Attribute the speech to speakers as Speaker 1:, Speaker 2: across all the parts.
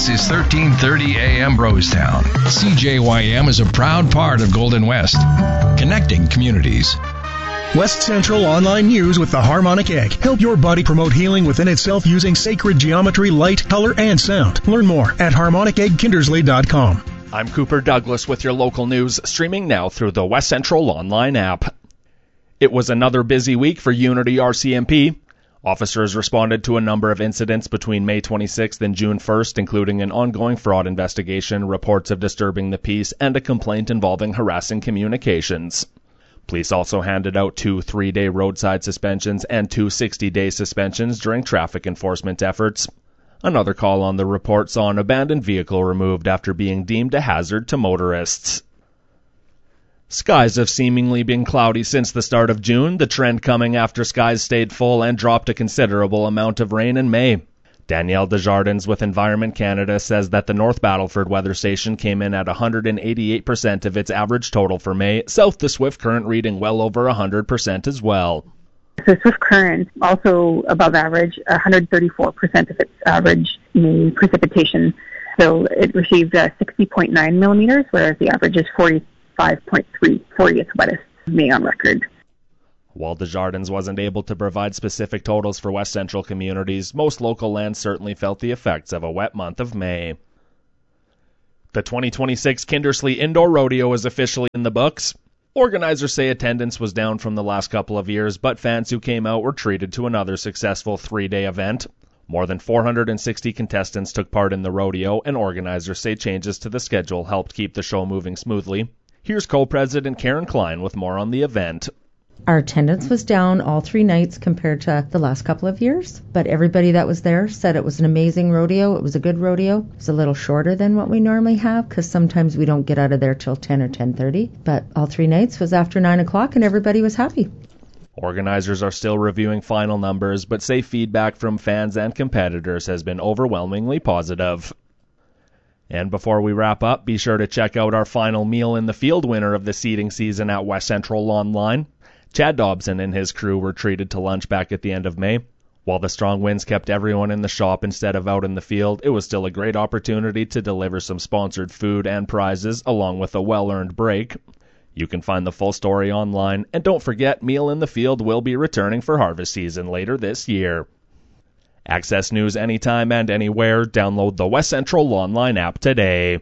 Speaker 1: This is 1330 AM Brostown. CJYM is a proud part of Golden West, connecting communities.
Speaker 2: West Central Online News with the Harmonic Egg. Help your body promote healing within itself using sacred geometry, light, color, and sound. Learn more at harmoniceggkindersley.com.
Speaker 3: I'm Cooper Douglas with your local news, streaming now through the West Central Online app. It was another busy week for Unity RCMP. Officers responded to a number of incidents between May 26th and June 1st, including an ongoing fraud investigation, reports of disturbing the peace, and a complaint involving harassing communications. Police also handed out 2 3-day roadside suspensions and 2 60-day suspensions during traffic enforcement efforts. Another call on the report saw an abandoned vehicle removed after being deemed a hazard to motorists. Skies have seemingly been cloudy since the start of June, the trend coming after skies stayed full and dropped a considerable amount of rain in May. Danielle Desjardins with Environment Canada says that the North Battleford weather station came in at 188% of its average total for May, south the Swift Current reading well over 100% as well.
Speaker 4: The Swift Current also above average, 134% of its average May precipitation. So it received 60.9 millimeters, whereas the average is 45.3, 40th wettest May on record.
Speaker 3: While Desjardins wasn't able to provide specific totals for West Central communities, most local lands certainly felt the effects of a wet month of May. The 2026 Kindersley Indoor Rodeo is officially in the books. Organizers say attendance was down from the last couple of years, but fans who came out were treated to another successful 3-day event. More than 460 contestants took part in the rodeo, and organizers say changes to the schedule helped keep the show moving smoothly. Here's co-president Karen Klein with more on the event.
Speaker 5: Our attendance was down all 3 nights compared to the last couple of years, but everybody that was there said it was an amazing rodeo. It was a good rodeo. It was a little shorter than what we normally have because sometimes we don't get out of there till 10 or 10:30, but all 3 nights was after 9 o'clock and everybody was happy.
Speaker 3: Organizers are still reviewing final numbers, but say feedback from fans and competitors has been overwhelmingly positive. And before we wrap up, be sure to check out our final Meal in the Field winner of the seeding season at West Central Online. Chad Dobson and his crew were treated to lunch back at the end of May. While the strong winds kept everyone in the shop instead of out in the field, it was still a great opportunity to deliver some sponsored food and prizes along with a well-earned break. You can find the full story online, and don't forget Meal in the Field will be returning for harvest season later this year. Access news anytime and anywhere. Download the West Central Online app today.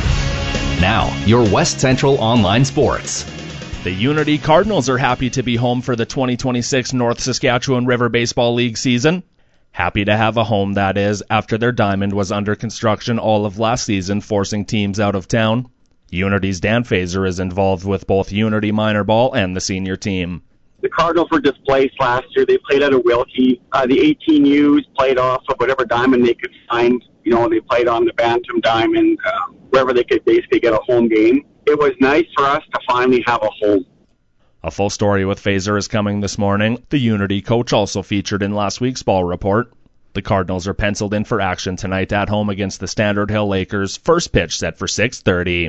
Speaker 6: Now, your West Central Online Sports.
Speaker 3: The Unity Cardinals are happy to be home for the 2026 North Saskatchewan River Baseball League season. Happy to have a home, that is, after their diamond was under construction all of last season, forcing teams out of town. Unity's Dan Fazer is involved with both Unity Minor Ball and the senior team.
Speaker 7: The Cardinals were displaced last year. They played out of Wilkie. The 18Us played off of whatever diamond they could find. They played on the Bantam diamond, wherever they could basically get a home game. It was nice for us to finally have a home.
Speaker 3: A full story with Fazer is coming this morning. The Unity coach also featured in last week's ball report. The Cardinals are penciled in for action tonight at home against the Standard Hill Lakers. First pitch set for 6:30.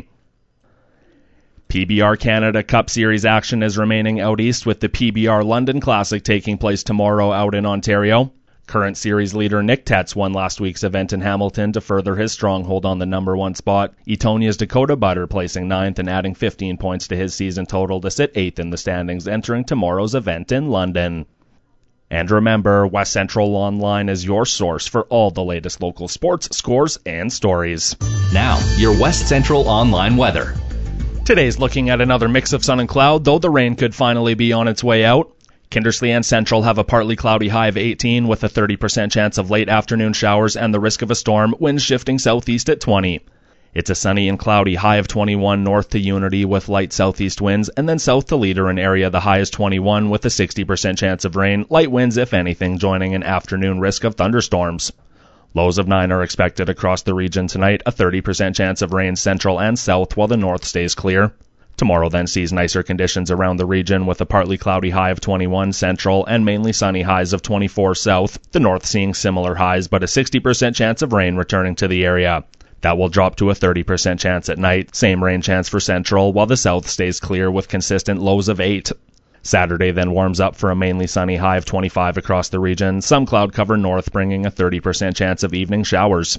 Speaker 3: PBR Canada Cup Series action is remaining out east with the PBR London Classic taking place tomorrow out in Ontario. Current series leader Nick Tetz won last week's event in Hamilton to further his stronghold on the number 1 spot. Etonia's Dakota Butter placing 9th and adding 15 points to his season total to sit 8th in the standings entering tomorrow's event in London. And remember, West Central Online is your source for all the latest local sports, scores, and stories.
Speaker 6: Now, your West Central Online weather.
Speaker 3: Today's looking at another mix of sun and cloud, though the rain could finally be on its way out. Kindersley and Central have a partly cloudy high of 18 with a 30% chance of late afternoon showers and the risk of a storm, winds shifting southeast at 20. It's a sunny and cloudy high of 21 north to Unity with light southeast winds, and then south to Leader an area the high is 21 with a 60% chance of rain, light winds if anything, joining an afternoon risk of thunderstorms. Lows of 9 are expected across the region tonight, a 30% chance of rain central and south while the north stays clear. Tomorrow then sees nicer conditions around the region with a partly cloudy high of 21 central and mainly sunny highs of 24 south, the north seeing similar highs but a 60% chance of rain returning to the area. That will drop to a 30% chance at night, same rain chance for central, while the south stays clear with consistent lows of 8. Saturday then warms up for a mainly sunny high of 25 across the region, some cloud cover north bringing a 30% chance of evening showers.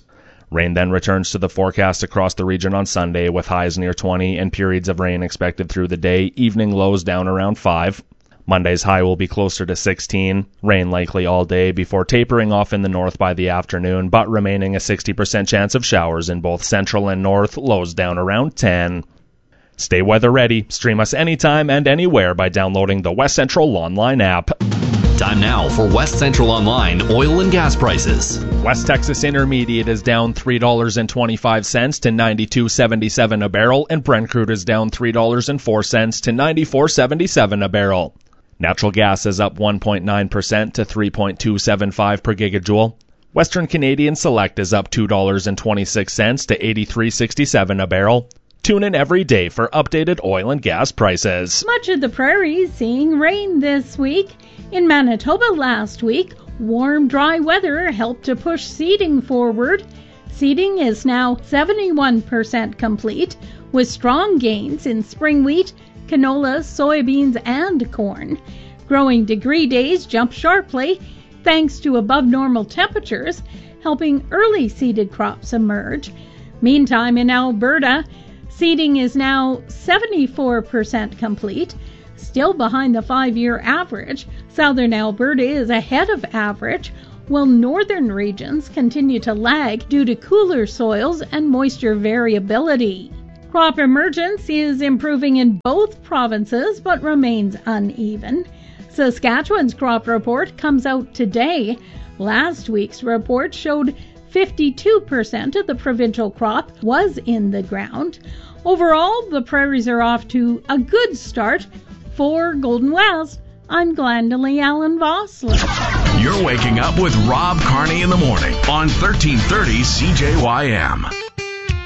Speaker 3: Rain then returns to the forecast across the region on Sunday with highs near 20 and periods of rain expected through the day, evening lows down around 5. Monday's high will be closer to 16. Rain likely all day before tapering off in the north by the afternoon, but remaining a 60% chance of showers in both central and north, lows down around 10. Stay weather ready. Stream us anytime and anywhere by downloading the West Central Online app.
Speaker 6: Time now for West Central Online oil and gas prices.
Speaker 3: West Texas Intermediate is down $3.25 to $92.77 a barrel, and Brent crude is down $3.04 to $94.77 a barrel. Natural gas is up 1.9% to 3.275 per gigajoule. Western Canadian Select is up $2.26 to 83.67 a barrel. Tune in every day for updated oil and gas prices.
Speaker 8: Much of the prairie seeing rain this week. In Manitoba last week, warm, dry weather helped to push seeding forward. Seeding is now 71% complete, with strong gains in spring wheat, canola, soybeans, and corn. Growing degree days jumped sharply thanks to above normal temperatures, helping early seeded crops emerge. Meantime, in Alberta, seeding is now 74% complete, still behind the 5-year average. Southern Alberta is ahead of average, while northern regions continue to lag due to cooler soils and moisture variability. Crop emergence is improving in both provinces but remains uneven. Saskatchewan's crop report comes out today. Last week's report showed 52% of the provincial crop was in the ground. Overall, the prairies are off to a good start. For Golden West, I'm Glendalee Allen Vossler.
Speaker 9: You're waking up with Rob Carney in the morning on 1330 CJYM.